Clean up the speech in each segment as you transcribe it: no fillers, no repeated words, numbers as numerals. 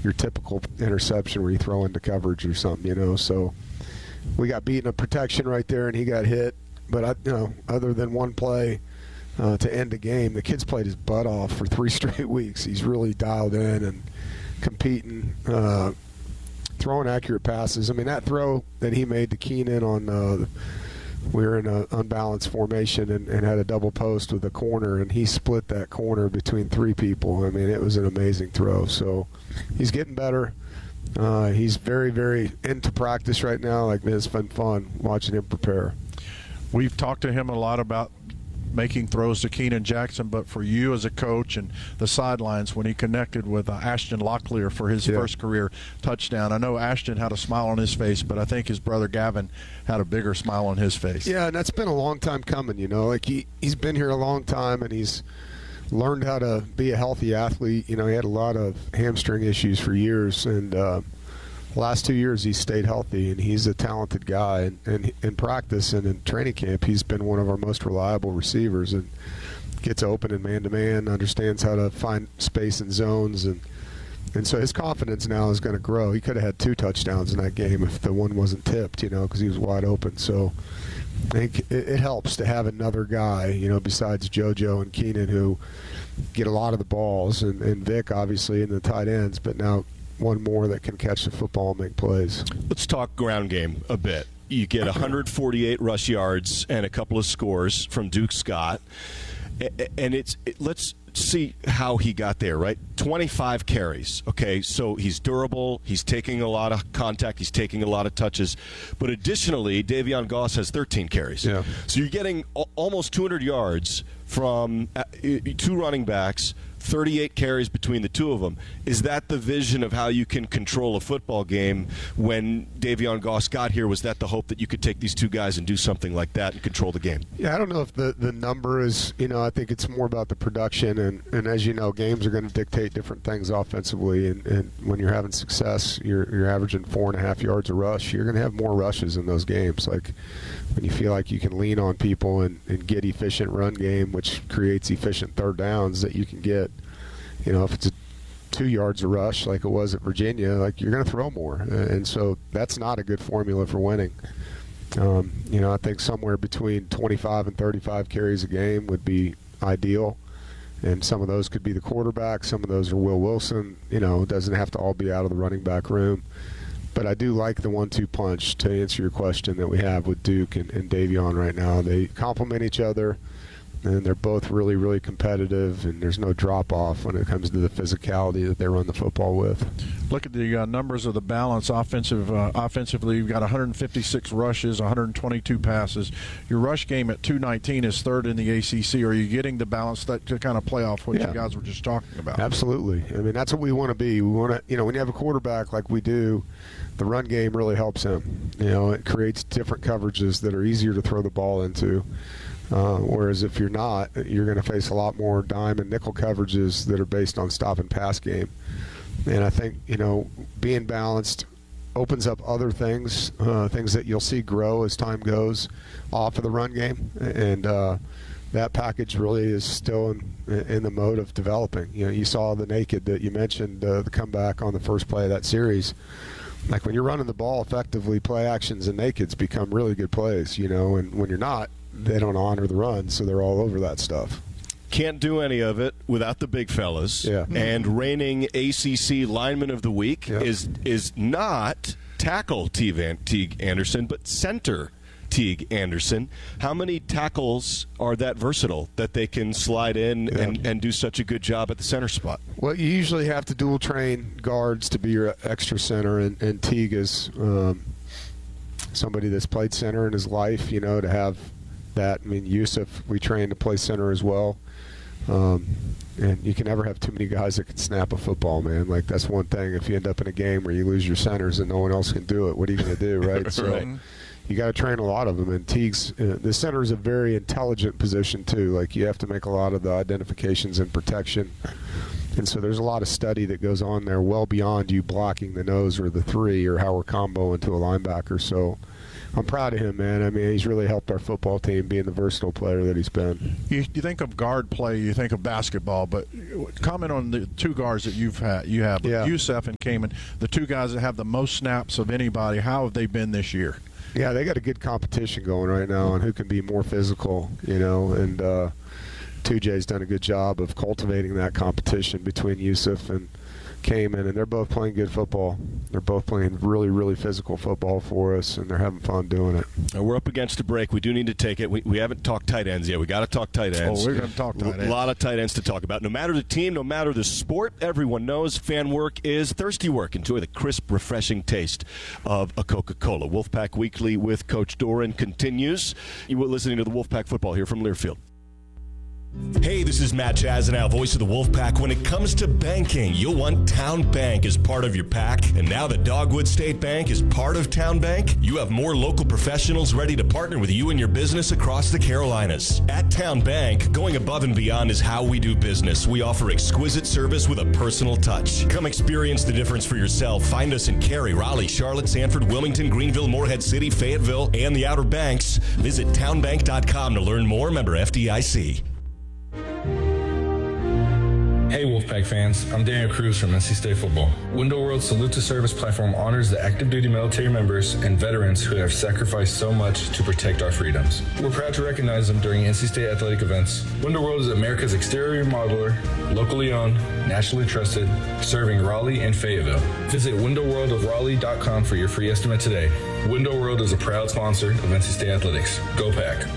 your typical interception where you throw into coverage or something, So we got beaten a protection right there, and he got hit. But other than one play to end the game, the kid's played his butt off for 3 straight weeks. He's really dialed in and competing, throwing accurate passes. I mean, that throw that he made to Keenan on we were in an unbalanced formation and had a double post with a corner, and he split that corner between 3 people. I mean, it was an amazing throw. So he's getting better. He's very, very into practice right now. Like, it's been fun watching him prepare. We've talked to him a lot about making throws to Keenan Jackson, but for you as a coach and the sidelines, when he connected with Ashton Locklear for his first career touchdown, I know Ashton had a smile on his face, but I think his brother Gavin had a bigger smile on his face. Yeah, and that's been a long time coming, Like, he's been here a long time, and he's learned how to be a healthy athlete. He had a lot of hamstring issues for years, and the last 2 years he's stayed healthy, and he's a talented guy. And in practice and in training camp, he's been one of our most reliable receivers, and gets open in man-to-man, understands how to find space in zones, and so his confidence now is going to grow. He could have had 2 touchdowns in that game if the one wasn't tipped, because he was wide open. So I think it helps to have another guy, besides JoJo and Keenan, who get a lot of the balls, and Vic, obviously, in the tight ends, but now one more that can catch the football and make plays. Let's talk ground game a bit. You get 148 rush yards and a couple of scores from Duke Scott. And let's see how he got there, right? 25 carries. Okay, so he's durable. He's taking a lot of contact. He's taking a lot of touches. But additionally, Davion Goss has 13 carries. Yeah. So you're getting almost 200 yards from 2 running backs, 38 carries between the 2 of them. Is that the vision of how you can control a football game when Davion Goss got here? Was that the hope that you could take these 2 guys and do something like that and control the game? Yeah, I don't know if the number is, I think it's more about the production. And as you know, games are going to dictate different things offensively. And when you're having success, you're averaging 4.5 yards a rush. You're going to have more rushes in those games. Like when you feel like you can lean on people and get efficient run game, which creates efficient third downs that you can get. If it's 2 yards a rush like it was at Virginia, like, you're going to throw more. And so that's not a good formula for winning. I think somewhere between 25 and 35 carries a game would be ideal. And some of those could be the quarterback. Some of those are Will Wilson. It doesn't have to all be out of the running back room. But I do like the 1-2 punch, to answer your question, that we have with Duke and Davion right now. They complement each other, and they're both really, really competitive, and there's no drop-off when it comes to the physicality that they run the football with. Look at the numbers of the balance offensively. You've got 156 rushes, 122 passes. Your rush game at 219 is 3rd in the ACC. Are you getting the balance that to kind of play off what you guys were just talking about? Absolutely. I mean, that's what we want to be. We want to, when you have a quarterback like we do, the run game really helps him. It creates different coverages that are easier to throw the ball into. Whereas if you're not, you're going to face a lot more dime and nickel coverages that are based on stop and pass game. And I think, being balanced opens up other things, things that you'll see grow as time goes off of the run game. And that package really is still in the mode of developing. You saw the naked that you mentioned, the comeback on the first play of that series. Like, when you're running the ball effectively, play actions and nakeds become really good plays, and when you're not, they don't honor the run, so they're all over that stuff. Can't do any of it without the big fellas. Yeah. And reigning ACC Lineman of the Week is not tackle Teague Anderson, but center Teague Anderson. How many tackles are that versatile that they can slide in and do such a good job at the center spot? Well, you usually have to dual train guards to be your extra center, and Teague is somebody that's played center in his life, to have that. I mean, Yusuf, we train to play center as well. And you can never have too many guys that can snap a football, man. Like, that's one thing. If you end up in a game where you lose your centers and no one else can do it, what are you going to do, right? So you got to train a lot of them. And Teague's the center is a very intelligent position too. Like, you have to make a lot of the identifications and protection. And so there's a lot of study that goes on there, well beyond you blocking the nose or the 3 or how we're comboing to a linebacker. So I'm proud of him, man. I mean, he's really helped our football team being the versatile player that he's been. You think of guard play, you think of basketball, but comment on the two guards that you have, Yusuf and Kaman, the two guys that have the most snaps of anybody. How have they been this year? Yeah, they got a good competition going right now on who can be more physical, and 2J's done a good job of cultivating that competition between Yusuf and Kaman, and they're both playing good football. They're both playing really, really physical football for us, and they're having fun doing it. We're up against a break. We do need to take it. We haven't talked tight ends yet. We got to talk tight ends. Oh, we're going to talk tight ends. A lot of tight ends to talk about. No matter the team, no matter the sport, everyone knows fan work is thirsty work. Enjoy the crisp, refreshing taste of a Coca-Cola. Wolfpack Weekly with Coach Doran continues. You were listening to the Wolfpack Football here from Learfield. Hey, this is Matt Chazanow, voice of the Wolfpack. When it comes to banking, you'll want Town Bank as part of your pack. And now that Dogwood State Bank is part of Town Bank, you have more local professionals ready to partner with you and your business across the Carolinas. At Town Bank, going above and beyond is how we do business. We offer exquisite service with a personal touch. Come experience the difference for yourself. Find us in Cary, Raleigh, Charlotte, Sanford, Wilmington, Greenville, Morehead City, Fayetteville, and the Outer Banks. Visit townbank.com to learn more. Member FDIC. Hey Wolfpack fans, I'm Daniel Cruz from NC State Football. Window World's Salute to Service platform honors the active duty military members and veterans who have sacrificed so much to protect our freedoms. We're proud to recognize them during NC State athletic events. Window World is America's exterior remodeler, locally owned, nationally trusted, serving Raleigh and Fayetteville. Visit windowworldofraleigh.com for your free estimate today. Window World is a proud sponsor of NC State Athletics. Go Pack!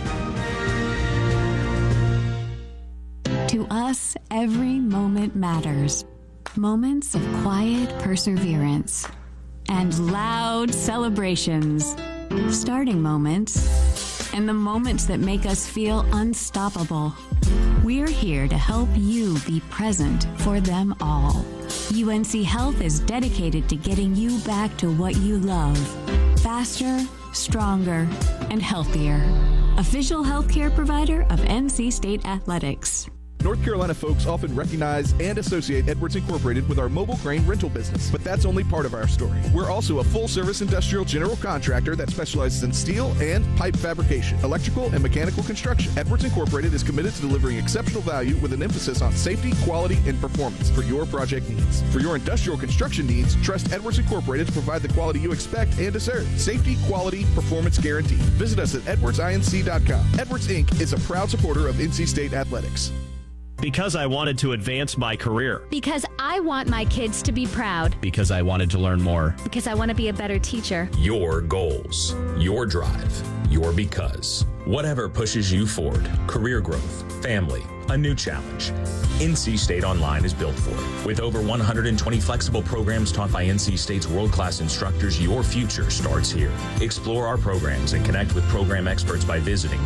To us, every moment matters. Moments of quiet perseverance and loud celebrations. Starting moments and the moments that make us feel unstoppable. We're here to help you be present for them all. UNC Health is dedicated to getting you back to what you love. Faster, stronger, and healthier. Official healthcare provider of NC State Athletics. North Carolina folks often recognize and associate Edwards Incorporated with our mobile crane rental business, but that's only part of our story. We're also a full-service industrial general contractor that specializes in steel and pipe fabrication, electrical and mechanical construction. Edwards Incorporated is committed to delivering exceptional value with an emphasis on safety, quality, and performance for your project needs. For your industrial construction needs, trust Edwards Incorporated to provide the quality you expect and deserve. Safety, quality, performance guaranteed. Visit us at edwardsinc.com. Edwards Inc. is a proud supporter of NC State Athletics. Because I wanted to advance my career. Because I want my kids to be proud. Because I wanted to learn more. Because I want to be a better teacher. Your goals, your drive, your because. Whatever pushes you forward, career growth, family, a new challenge. NC State Online is built for it. With over 120 flexible programs taught by NC State's world-class instructors, your future starts here. Explore our programs and connect with program experts by visiting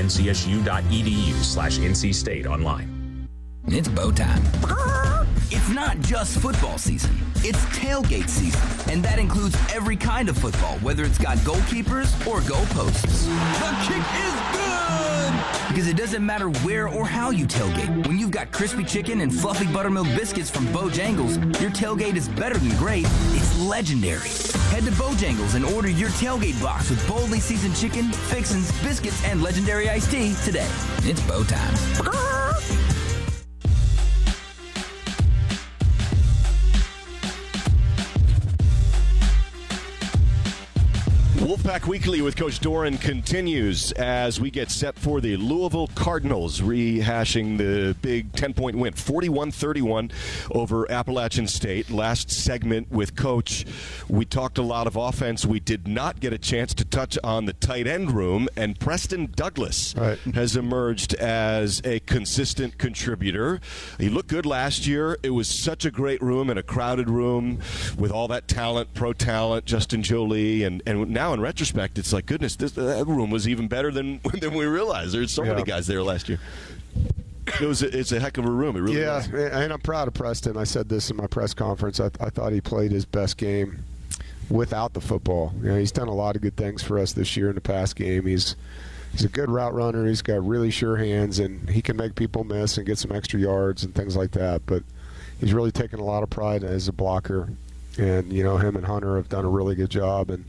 go.ncsu.edu/NC State Online. It's bow time. It's not just football season. It's tailgate season. And that includes every kind of football, whether it's got goalkeepers or goalposts. The kick is good! Because it doesn't matter where or how you tailgate. When you've got crispy chicken and fluffy buttermilk biscuits from Bojangles, your tailgate is better than great. It's legendary. Head to Bojangles and order your tailgate box with boldly seasoned chicken, fixins, biscuits, and legendary iced tea today. It's bow time. Wolfpack Weekly with Coach Doran continues as we get set for the Louisville Cardinals, rehashing the big 10-point win, 41-31 over Appalachian State. Last segment with Coach, we talked a lot of offense. We did not get a chance to touch on the tight end room, and Preston Douglas has emerged as a consistent contributor. He looked good last year. It was such a great room and a crowded room with all that talent, pro talent, Justin Jolie, and now in retrospect, it's like, goodness, that room was even better than we realized. There's so many guys there last year. It's a heck of a room. It really was. And I'm proud of Preston. I said this in my press conference. I thought he played his best game without the football. He's done a lot of good things for us this year in the pass game. He's a good route runner. He's got really sure hands, and he can make people miss and get some extra yards and things like that. But he's really taken a lot of pride as a blocker. And, him and Hunter have done a really good job. And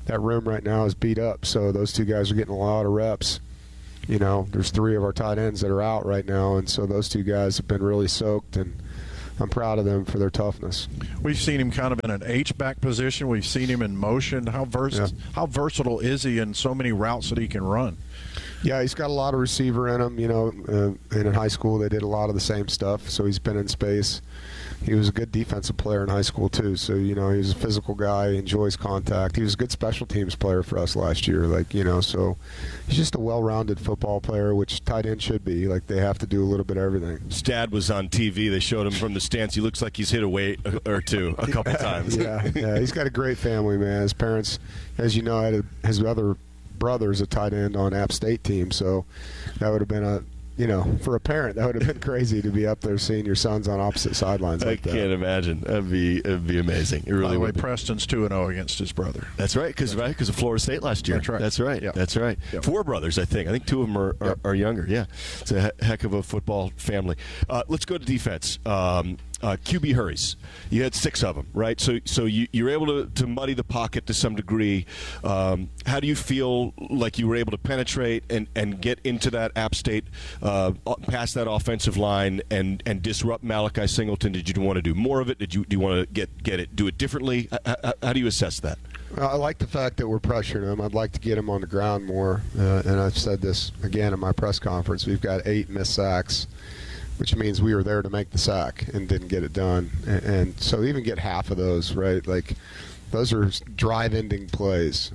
that room right now is beat up. So those two guys are getting a lot of reps. You know, there's 3 of our tight ends that are out right now, and so those 2 guys have been really soaked, and I'm proud of them for their toughness. We've seen him kind of in an H-back position. We've seen him in motion. How versatile is he in so many routes that he can run? Yeah, he's got a lot of receiver in him. You know, and in high school they did a lot of the same stuff, so he's been in space. He was a good defensive player in high school too, so you know he's a physical guy, enjoys contact. He was a good special teams player for us last year, so he's just a well-rounded football player, which tight end should be. Like, they have to do a little bit of everything. Stad was on TV. They showed him from the stands. He looks like he's hit a weight or two a couple times. Yeah, he's got a great family, man. His parents, as you know, had his other brother's a tight end on App State team, so that would have been for a parent, that would have been crazy to be up there seeing your sons on opposite sidelines like that. I can't imagine. It'd be amazing. It really By the way, would be. Preston's 2-0 against his brother. That's right, because of Florida State last year. That's right. Yep. That's right. Yep. 4 brothers, I think. I think 2 of them are younger. Yeah, it's a heck of a football family. Let's go to defense. QB hurries. You had 6 of them, right? So you're able to muddy the pocket to some degree. How do you feel like you were able to penetrate and get into that App State, past that offensive line, and disrupt Malachi Singleton? Did you want to do more of it? Do you want to do it differently? How do you assess that? I like the fact that we're pressuring him. I'd like to get him on the ground more. And I've said this again in my press conference. We've got 8 missed sacks, which means we were there to make the sack and didn't get it done. And so even get half of those, right? Like, those are drive-ending plays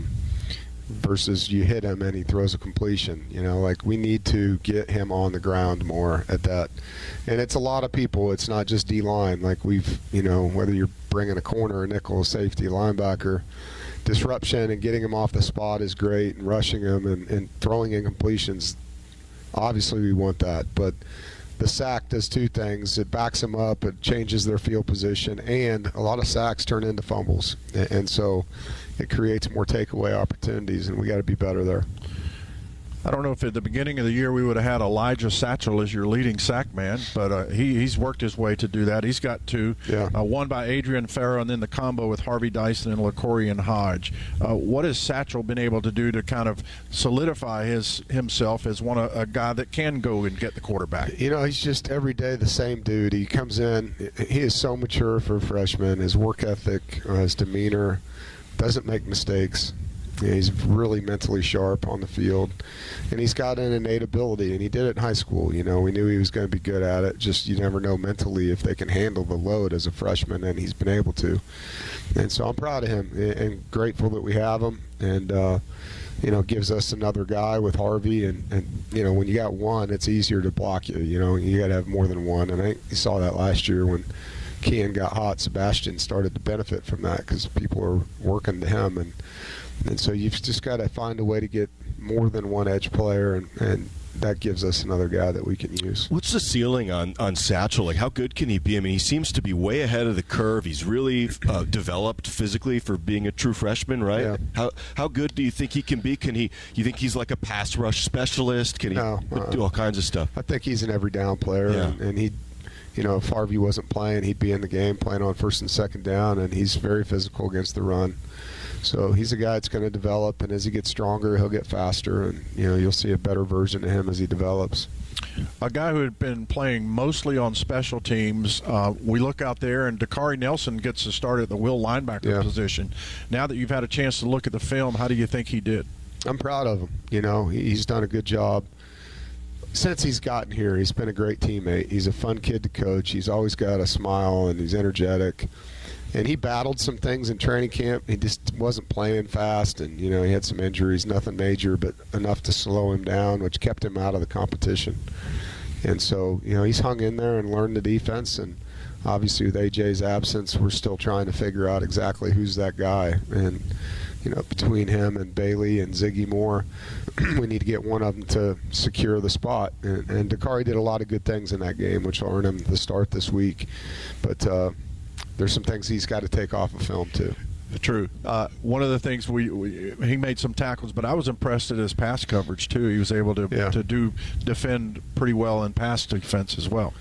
versus you hit him and he throws a completion. You know, like, we need to get him on the ground more at that. And it's a lot of people. It's not just D-line. Like, whether you're bringing a corner, a nickel, safety, linebacker, disruption and getting him off the spot is great, and rushing him and throwing incompletions. Obviously, we want that, but the sack does 2 things. It backs them up, it changes their field position, and a lot of sacks turn into fumbles. And so it creates more takeaway opportunities, and we got to be better there. I don't know if at the beginning of the year we would have had Elijah Satchel as your leading sack man, but he's worked his way to do that. He's got 2, one by Adrian Farrow, and then the combo with Harvey Dyson and LaCorian Hodge. What has Satchel been able to do to kind of solidify himself as a guy that can go and get the quarterback? You know, he's just every day the same dude. He comes in, he is so mature for a freshman. His work ethic, his demeanor, doesn't make mistakes. Yeah, he's really mentally sharp on the field, and he's got an innate ability, and he did it in high school. You know, we knew he was going to be good at it. Just, you never know mentally if they can handle the load as a freshman, and he's been able to. And so I'm proud of him and grateful that we have him, and gives us another guy with Harvey. And when you got one, it's easier to block you. You got to have more than one, and I think you saw that last year when Kean got hot. Sebastian started to benefit from that because people are working to him, and so you've just got to find a way to get more than one edge player, and that gives us another guy that we can use. What's the ceiling on Satchel? Like, how good can he be? I mean, he seems to be way ahead of the curve. He's really developed physically for being a true freshman, right? Yeah. How good do you think he can be? You think he's like a pass rush specialist? Can he do all kinds of stuff? I think he's an every down player, and he. If Harvey wasn't playing, he'd be in the game playing on first and second down, and he's very physical against the run. So he's a guy that's going to develop, and as he gets stronger, he'll get faster, and you'll see a better version of him as he develops. A guy who had been playing mostly on special teams, we look out there, and Dakari Nelson gets to start at the will linebacker position. Now that you've had a chance to look at the film, how do you think he did? I'm proud of him. He's done a good job. Since he's gotten here, he's been a great teammate. He's a fun kid to coach. He's always got a smile, and he's energetic. And he battled some things in training camp. He just wasn't playing fast, and he had some injuries, nothing major, but enough to slow him down, which kept him out of the competition. And so, he's hung in there and learned the defense. And obviously, with AJ's absence, we're still trying to figure out exactly who's that guy. And between him and Bailey and Ziggy Moore, we need to get one of them to secure the spot. And Dakari did a lot of good things in that game, which will earn him the start this week. But there's some things he's got to take off of film too. True. One of the things he made some tackles, but I was impressed at his pass coverage too. He was able to defend pretty well in pass defense as well.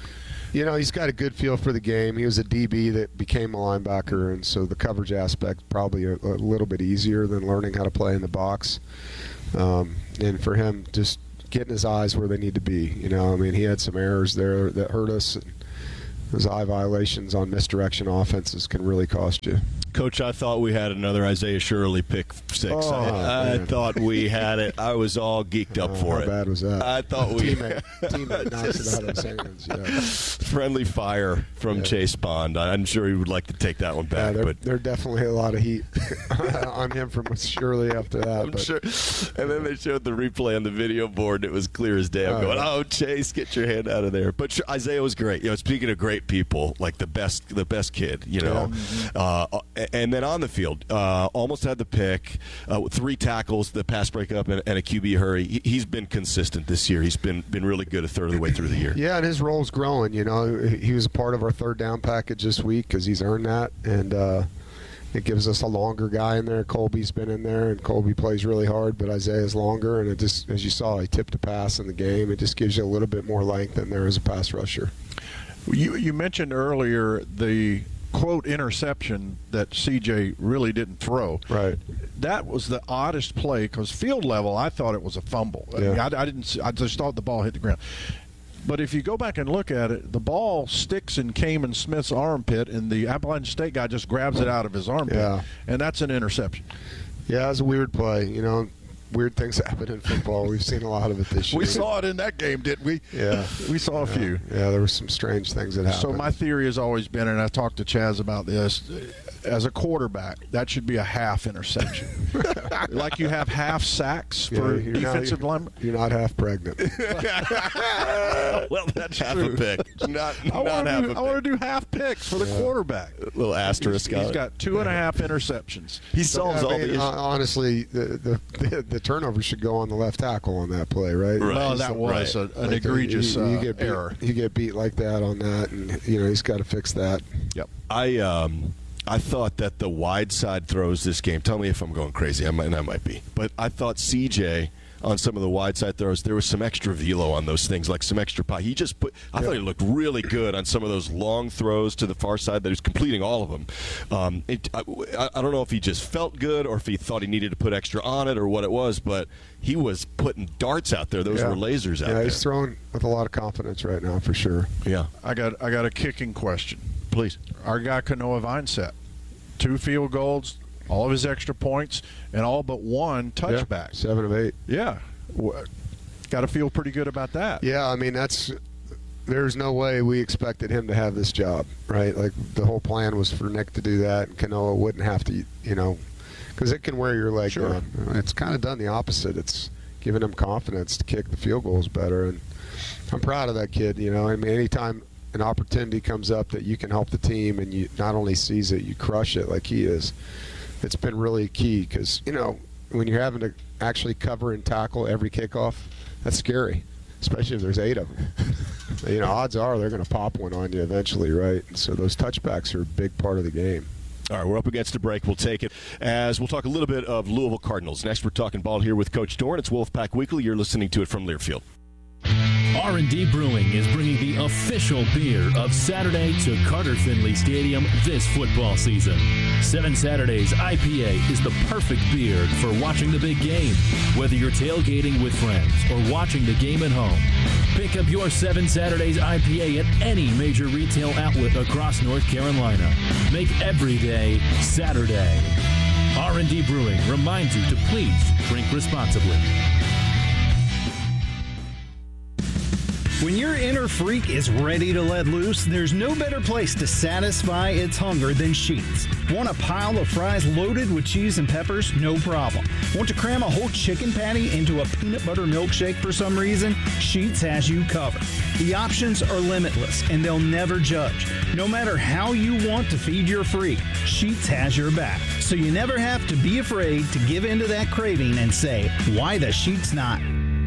You know, he's got a good feel for the game. He was a DB that became a linebacker, and so the coverage aspect probably a little bit easier than learning how to play in the box. And for him, just getting his eyes where they need to be. You know, I mean, he had some errors there that hurt us. And those eye violations on misdirection offenses can really cost you. Coach, I thought we had another Isaiah Shirley pick 6. I thought we had it. I was all geeked up for it. How bad was that? I thought we teammate knocks it out of his hands. Yeah. Friendly fire from Chase Bond. I'm sure he would like to take that one back. Yeah, but there definitely a lot of heat on him from Shirley after that. I'm sure. And then they showed the replay on the video board. And it was clear as day. I'm going, oh, Chase, get your hand out of there. But Isaiah was great. You know, speaking of great people, like the best kid. You know. Yeah. And then on the field, almost had the pick, 3 tackles, the pass breakup, and a QB hurry. He's been consistent this year. He's been really good a third of the way through the year. Yeah, and his role's growing. You know, he was a part of our third down package this week because he's earned that, and it gives us a longer guy in there. Colby's been in there, and Colby plays really hard, but Isaiah's longer, and it just, as you saw, he tipped a pass in the game. It just gives you a little bit more length in there as a pass rusher. You mentioned earlier the quote interception that CJ really didn't throw. Right. That was the oddest play because field level, I thought it was a fumble. Yeah. I just thought the ball hit the ground. But if you go back and look at it, the ball sticks in Kamen Smith's armpit, and the Appalachian State guy just grabs it out of his armpit, and that's an interception. Yeah, it was a weird play. You know, weird things happen in football. We've seen a lot of it this year. We saw it in that game, didn't we? Yeah. We saw a few. Yeah, there were some strange things that happened. So my theory has always been, and I talked to Chaz about this, as a quarterback, that should be a half interception. Like you have half sacks for defensive linemen. You're not half pregnant. Well, that's half a pick. Not half a pick. I want to do half picks for the quarterback. A little asterisk. He's got 2.5 interceptions. He solves all the issues. Honestly, the turnover should go on the left tackle on that play, right? Well, that was an egregious error. You get beat like that on that, and he's got to fix that. Yep. I thought that the wide side throws this game. Tell me if I'm going crazy. I might be, but I thought CJ on some of the wide side throws, there was some extra velo on those things, like some extra pie. He just I thought he looked really good on some of those long throws to the far side that he was completing all of them. I don't know if he just felt good or if he thought he needed to put extra on it or what it was, but he was putting darts out there. Those were lasers out there. Yeah, he's throwing with a lot of confidence right now for sure. Yeah. I got a kicking question. Please. Our guy Kanoa Vineset, 2 field goals, all of his extra points, and all but 1 touchback. Yeah, 7 of 8. Yeah. Got to feel pretty good about that. Yeah, I mean, there's no way we expected him to have this job, right? Like, the whole plan was for Nick to do that, and Kanoa wouldn't have to, because it can wear your leg down. It's kind of done the opposite. It's given him confidence to kick the field goals better, and I'm proud of that kid, I mean, anytime an opportunity comes up that you can help the team and you not only seize it, you crush it like he is, it's been really key because, when you're having to actually cover and tackle every kickoff, that's scary, especially if there's 8 of them. Odds are they're going to pop one on you eventually, right? And so those touchbacks are a big part of the game. All right, we're up against a break. We'll take it as we'll talk a little bit of Louisville Cardinals. Next, we're talking ball here with Coach Dorn. It's Wolfpack Weekly. You're listening to it from Learfield. R&D Brewing is bringing the official beer of Saturday to Carter Finley Stadium this football season. 7 Saturdays IPA is the perfect beer for watching the big game, whether you're tailgating with friends or watching the game at home. Pick up your 7 Saturdays IPA at any major retail outlet across North Carolina. Make every day Saturday. R&D Brewing reminds you to please drink responsibly. When your inner freak is ready to let loose, there's no better place to satisfy its hunger than Sheetz. Want a pile of fries loaded with cheese and peppers? No problem. Want to cram a whole chicken patty into a peanut butter milkshake for some reason? Sheetz has you covered. The options are limitless, and they'll never judge. No matter how you want to feed your freak, Sheetz has your back. So you never have to be afraid to give in to that craving and say, why the Sheetz not?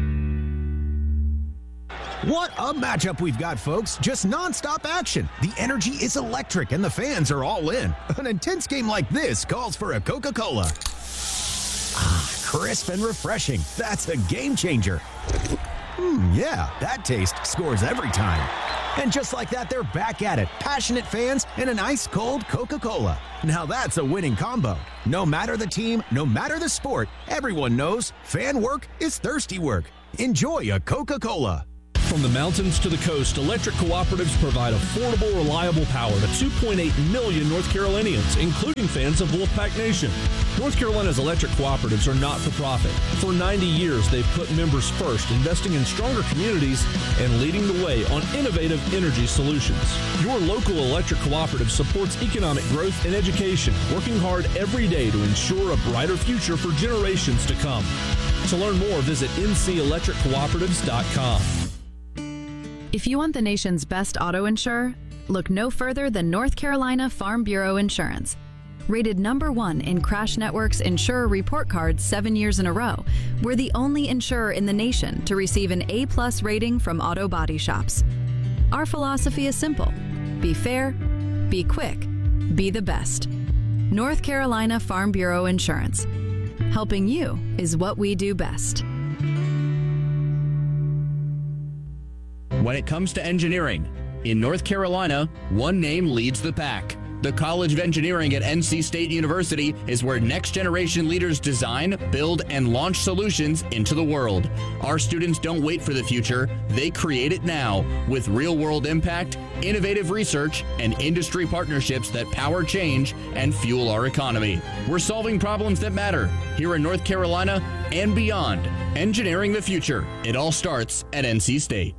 What a matchup we've got, folks. Just nonstop action. The energy is electric and the fans are all in. An intense game like this calls for a Coca-Cola. Crisp and refreshing. That's a game changer. Yeah, that taste scores every time. And just like that, they're back at it. Passionate fans and an ice-cold Coca-Cola. Now that's a winning combo. No matter the team, no matter the sport, everyone knows fan work is thirsty work. Enjoy a Coca-Cola. From the mountains to the coast, electric cooperatives provide affordable, reliable power to 2.8 million North Carolinians, including fans of Wolfpack Nation. North Carolina's electric cooperatives are not for profit. For 90 years, they've put members first, investing in stronger communities and leading the way on innovative energy solutions. Your local electric cooperative supports economic growth and education, working hard every day to ensure a brighter future for generations to come. To learn more, visit ncelectriccooperatives.com. If you want the nation's best auto insurer, look no further than North Carolina Farm Bureau Insurance. Rated #1 in Crash Network's Insurer Report Card 7 years in a row, we're the only insurer in the nation to receive an A+ rating from auto body shops. Our philosophy is simple: be fair, be quick, be the best. North Carolina Farm Bureau Insurance. Helping you is what we do best. When it comes to engineering, in North Carolina, one name leads the pack. The College of Engineering at NC State University is where next-generation leaders design, build, and launch solutions into the world. Our students don't wait for the future, they create it now with real-world impact, innovative research, and industry partnerships that power change and fuel our economy. We're solving problems that matter here in North Carolina and beyond. Engineering the future. It all starts at NC State.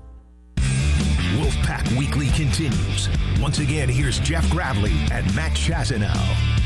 Wolfpack Weekly continues. Once again, here's Jeff Gravely and Matt Chazanow.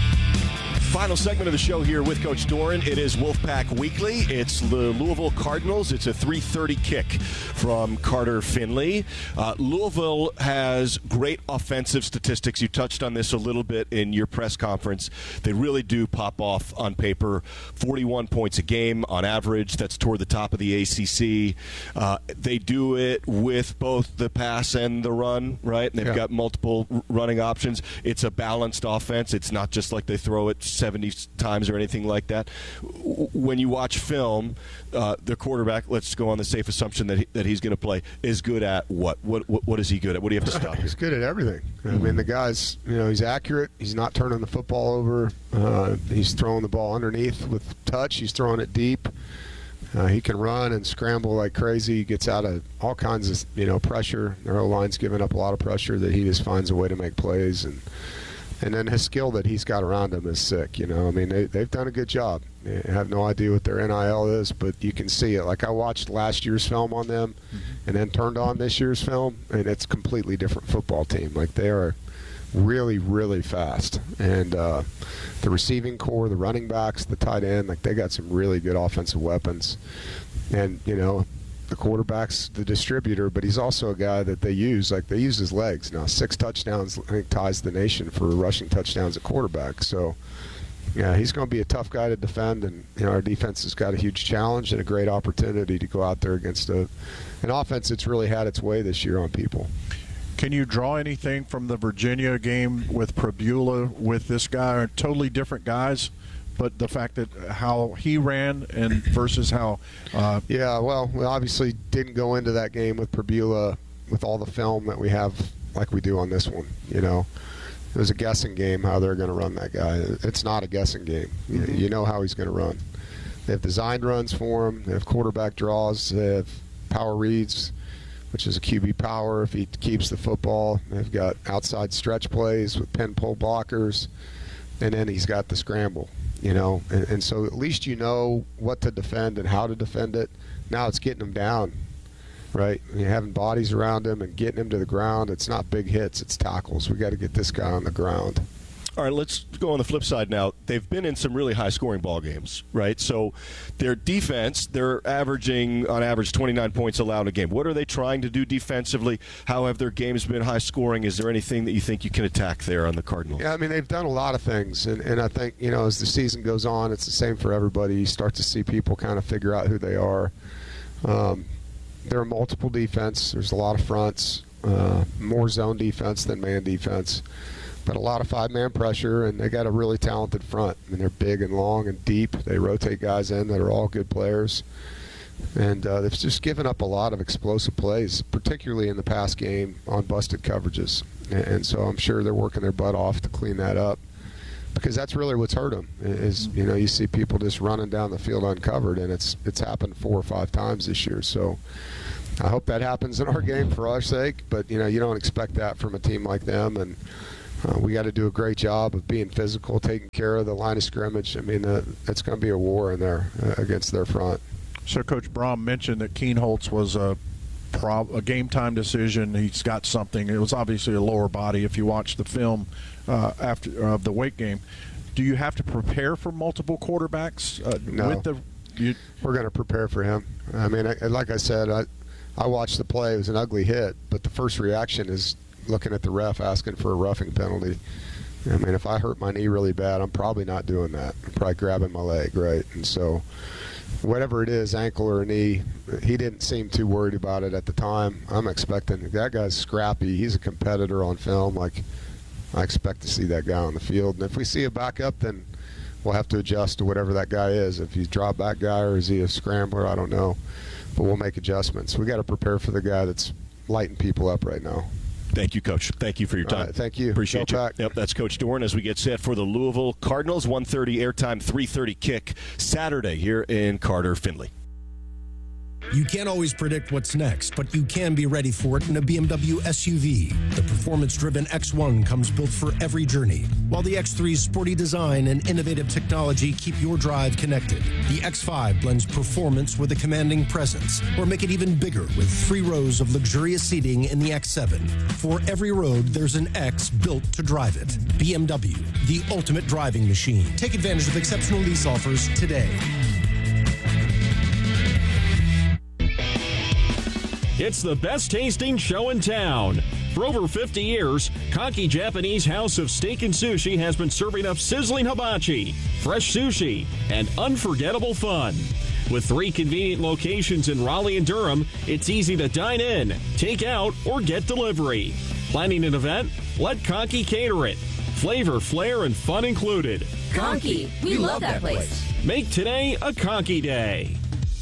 Final segment of the show here with Coach Doeren. It is Wolfpack Weekly. It's the Louisville Cardinals. It's a 3:30 kick from Carter Finley. Louisville has great offensive statistics. You touched on this a little bit in your press conference. They really do pop off on paper. 41 points a game on average. That's toward the top of the ACC. They do it with both the pass and the run, right? And they've got multiple running options. It's a balanced offense. It's not just like they throw it 70 times or anything like that. When you watch film, the quarterback, let's go on the safe assumption that he's going to play, is good at what? What is he good at? What do you have to stop? He's good at everything. I mean, the guy's, he's accurate. He's not turning the football over. He's throwing the ball underneath with touch. He's throwing it deep. He can run and scramble like crazy. He gets out of all kinds of, pressure. Their O-line's giving up a lot of pressure that he just finds a way to make plays. And then his skill that he's got around him is sick, I mean, they've done a good job. I have no idea what their NIL is, but you can see it. Like, I watched last year's film on them and then turned on this year's film, and it's a completely different football team. Like, they are really, really fast. And the receiving core, the running backs, the tight end, like, they got some really good offensive weapons. And, the quarterback's the distributor, but he's also a guy that they use. Like, they use his legs. Now, 6 touchdowns, I think, ties the nation for rushing touchdowns at quarterback. So, yeah, he's going to be a tough guy to defend, and our defense has got a huge challenge and a great opportunity to go out there against an offense that's really had its way this year on people. Can you draw anything from the Virginia game with Prabula with this guy? Are totally different guys? But the fact that how he ran and versus how well, we obviously didn't go into that game with Prabula with all the film that we have like we do on this one. It was a guessing game how they're going to run that guy. It's not a guessing game. You know how he's going to run. They have designed runs for him. They have quarterback draws. They have power reads, which is a QB power if he keeps the football. They've got outside stretch plays with pin pull blockers, and then he's got the scramble. And so at least you know what to defend and how to defend it. Now it's getting them down, right? You're having bodies around him and getting him to the ground. It's not big hits, it's tackles. We got to get this guy on the ground. All right, let's go on the flip side now. They've been in some really high-scoring ball games, right? So their defense, they're averaging, on average, 29 points allowed a game. What are they trying to do defensively? How have their games been high-scoring? Is there anything that you think you can attack there on the Cardinals? Yeah, I mean, they've done a lot of things. And I think, as the season goes on, it's the same for everybody. You start to see people kind of figure out who they are. They're a multiple defense. There's a lot of fronts, more zone defense than man defense. But a lot of 5-man pressure, and they got a really talented front. I mean, they're big and long and deep. They rotate guys in that are all good players. And they've just given up a lot of explosive plays, particularly in the pass game on busted coverages. And so I'm sure they're working their butt off to clean that up, because that's really what's hurt them. Is, you know, you see people just running down the field uncovered, and it's happened 4 or 5 times this year. So I hope that happens in our game for our sake. But, you know, you don't expect that from a team like them. And we got to do a great job of being physical, taking care of the line of scrimmage. I mean, it's going to be a war in there against their front. So Coach Brom mentioned that Kienholz was a game-time decision. He's got something. It was obviously a lower body. If you watch the film after the Wake game, do you have to prepare for multiple quarterbacks? No. We're going to prepare for him. I mean, like I said, I watched the play. It was an ugly hit, but the first reaction is looking at the ref asking for a roughing penalty. I mean, if I hurt my knee really bad, I'm probably not doing that. I'm probably grabbing my leg, right? And so whatever it is, ankle or knee, he didn't seem too worried about it at the time. I'm expecting that guy's scrappy. He's a competitor on film. Like, I expect to see that guy on the field. And if we see a backup, then we'll have to adjust to whatever that guy is. If he's a drop back guy or is he a scrambler, I don't know. But we'll make adjustments. We got to prepare for the guy that's lighting people up right now. Thank you, Coach. Thank you for your time. Right, thank you. Appreciate you. Back. Yep, that's Coach Doeren as we get set for the Louisville Cardinals. 1:30 airtime, 3:30 kick Saturday here in Carter-Finley. You can't always predict what's next, but you can be ready for it in a BMW SUV. The performance-driven X1 comes built for every journey, while the X3's sporty design and innovative technology keep your drive connected. The X5 blends performance with a commanding presence, or make it even bigger with 3 rows of luxurious seating in the X7. For every road, there's an X built to drive it. BMW, the ultimate driving machine. Take advantage of exceptional lease offers today. It's the best tasting show in town. For over 50 years, Kanki Japanese House of Steak and Sushi has been serving up sizzling hibachi, fresh sushi, and unforgettable fun. With 3 convenient locations in Raleigh and Durham, it's easy to dine in, take out, or get delivery. Planning an event? Let Kanki cater it. Flavor, flair, and fun included. Kanki, we love that place. Make today a Kanki day.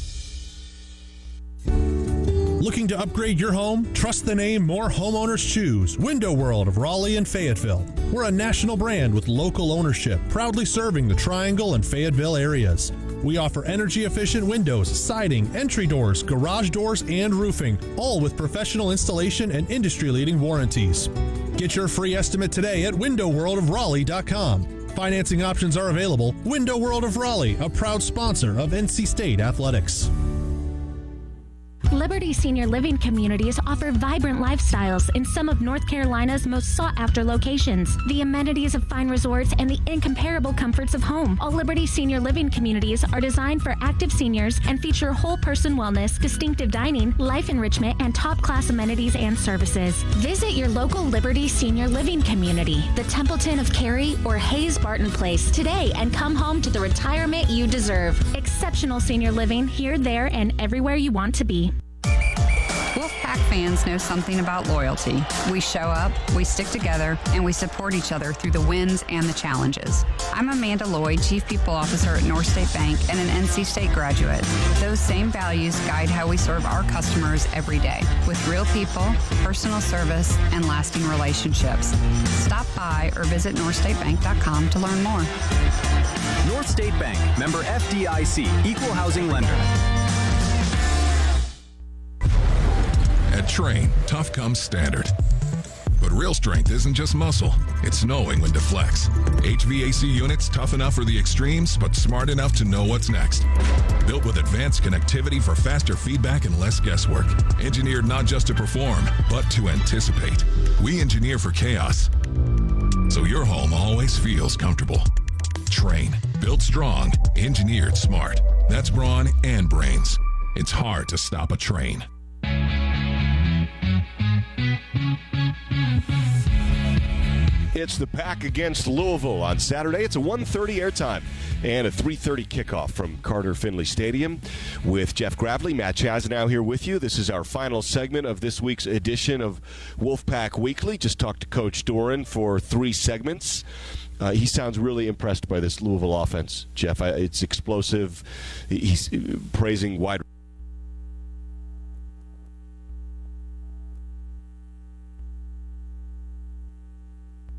Looking to upgrade your home? Trust the name more homeowners choose. Window World of Raleigh and Fayetteville. We're a national brand with local ownership, proudly serving the Triangle and Fayetteville areas. We offer energy-efficient windows, siding, entry doors, garage doors, and roofing, all with professional installation and industry-leading warranties. Get your free estimate today at windowworldofraleigh.com. Financing options are available. Window World of Raleigh, a proud sponsor of NC State Athletics. Liberty Senior Living Communities offer vibrant lifestyles in some of North Carolina's most sought-after locations. The amenities of fine resorts and the incomparable comforts of home. All Liberty Senior Living Communities are designed for active seniors and feature whole-person wellness, distinctive dining, life enrichment, and top-class amenities and services. Visit your local Liberty Senior Living Community, the Templeton of Cary or Hayes Barton Place today, and come home to the retirement you deserve. Exceptional senior living here, there, and everywhere you want to be. Wolfpack fans know something about loyalty. We show up, we stick together, and we support each other through the wins and the challenges. I'm Amanda Lloyd, Chief People Officer at North State Bank and an NC State graduate. Those same values guide how we serve our customers every day with real people, personal service, and lasting relationships. Stop by or visit northstatebank.com to learn more. North State Bank, member FDIC, equal housing lender. At Train, tough comes standard. But real strength isn't just muscle, it's knowing when to flex. HVAC units tough enough for the extremes, but smart enough to know what's next. Built with advanced connectivity for faster feedback and less guesswork. Engineered not just to perform, but to anticipate. We engineer for chaos, so your home always feels comfortable. Train, built strong, engineered smart. That's brawn and brains. It's hard to stop a train. It's the Pack against Louisville on Saturday. It's a 1:30 airtime and a 3:30 kickoff from Carter-Finley Stadium with Jeff Gravely. Matt Chasnow here with you. This is our final segment of this week's edition of Wolfpack Weekly. Just talked to Coach Doeren for 3 segments. He sounds really impressed by this Louisville offense, Jeff. It's explosive. He's praising wide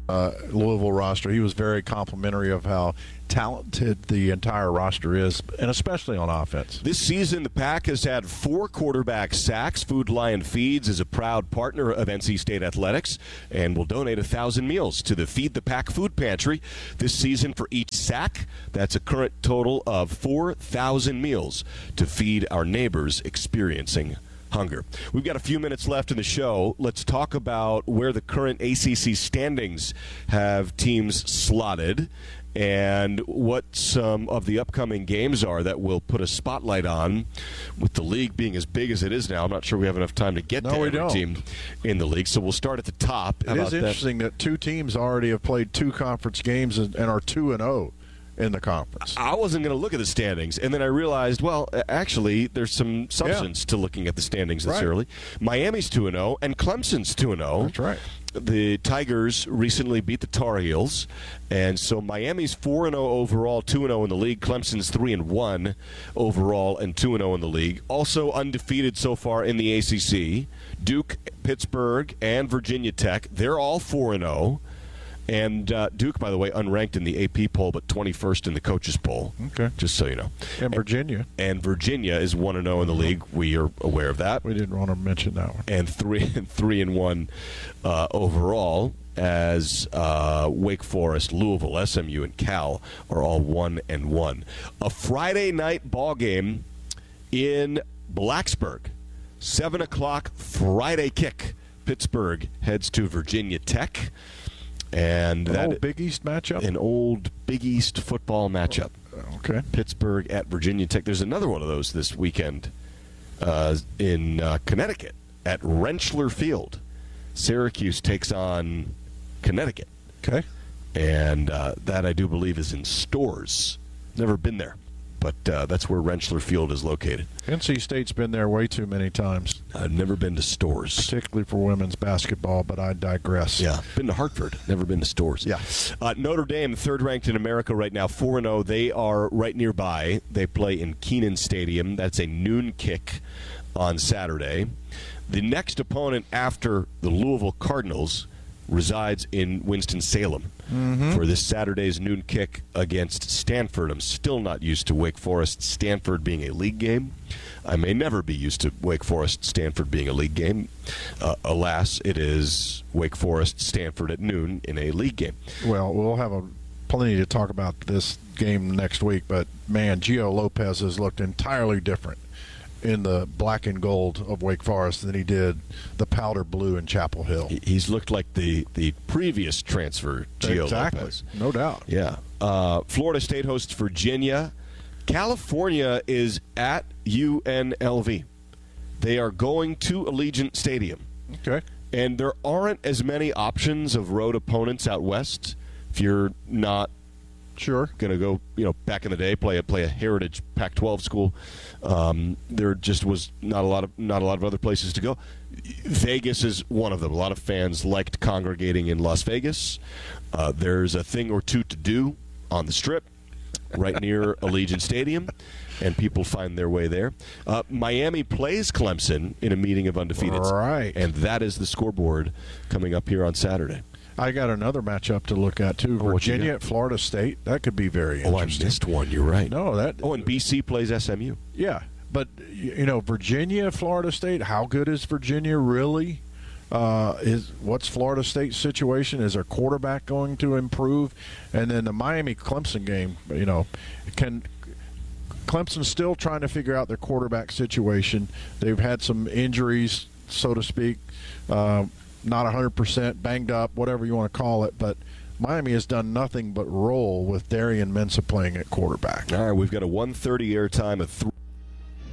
Louisville roster. He was very complimentary of how talented the entire roster is, and especially on offense. This season, the Pack has had 4 quarterback sacks. Food Lion Feeds is a proud partner of NC State Athletics and will donate 1,000 meals to the Feed the Pack food pantry this season for each sack. That's a current total of 4,000 meals to feed our neighbors experiencing hunger. We've got a few minutes left in the show. Let's talk about where the current ACC standings have teams slotted and what some of the upcoming games are that we'll put a spotlight on. With the league being as big as it is now, I'm not sure we have enough time to get to every team in the league, so we'll start at the top. It is interesting that 2 teams already have played 2 conference games and are 2-0 in the conference. I wasn't going to look at the standings, and then I realized, well, actually, there's some substance to looking at the standings this early. Miami's 2-0, and Clemson's 2-0. That's right. The Tigers recently beat the Tar Heels, and so Miami's 4-0 overall, 2-0 in the league. Clemson's 3-1 overall and 2-0 in the league. Also undefeated so far in the ACC, Duke, Pittsburgh, and Virginia Tech. They're all 4-0. And Duke, by the way, unranked in the AP poll, but 21st in the coaches poll. Okay. Just so you know. And Virginia. And Virginia is 1-0 in the league. We are aware of that. We didn't want to mention that one. And 3-1 overall, as Wake Forest, Louisville, SMU, and Cal are all 1-1. A Friday night ball game in Blacksburg. 7 o'clock Friday kick. Pittsburgh heads to Virginia Tech. And an old Big East matchup? An old Big East football matchup. Okay. Pittsburgh at Virginia Tech. There's another one of those this weekend in Connecticut at Rentschler Field. Syracuse takes on Connecticut. Okay. And that, I do believe, is in Stores. Never been there. But that's where Rentschler Field is located. NC State's been there way too many times. I've never been to Stores. Particularly for women's basketball, but I digress. Yeah, been to Hartford. Never been to Stores. Yeah. Notre Dame, 3rd ranked in America right now, 4-0. They are right nearby. They play in Kenan Stadium. That's a noon kick on Saturday. The next opponent after the Louisville Cardinals resides in Winston-Salem for this Saturday's noon kick against Stanford. I'm still not used to Wake Forest-Stanford being a league game. I may never be used to Wake Forest-Stanford being a league game. Alas, it is Wake Forest-Stanford at noon in a league game. Well, we'll have plenty to talk about this game next week, but, man, Gio Lopez has looked entirely different in the black and gold of Wake Forest than he did the powder blue in Chapel Hill. He's looked like the previous transfer, Gio Lopez. No doubt. Yeah. Florida State hosts Virginia. California is at UNLV. They are going to Allegiant Stadium. Okay. And there aren't as many options of road opponents out west if you're not going to go, back in the day, play a heritage Pac-12 school. There just was not a lot of other places to go. Vegas is one of them. A lot of fans liked congregating in Las Vegas. There's a thing or two to do on the Strip, right near Allegiant Stadium, and people find their way there. Miami plays Clemson in a meeting of undefeateds. Right. And that is the scoreboard coming up here on Saturday. I got another matchup to look at, too. Virginia at Florida State. That could be very interesting. I missed one. You're right. No, and BC plays SMU. Yeah. But, Virginia, Florida State, how good is Virginia really? What's Florida State's situation? Is their quarterback going to improve? And then the Miami-Clemson game, can Clemson still trying to figure out their quarterback situation. They've had some injuries, so to speak, not 100%, banged up, whatever you want to call it, but Miami has done nothing but roll with Darian Mensah playing at quarterback. All right, we've got a 1:30 airtime, a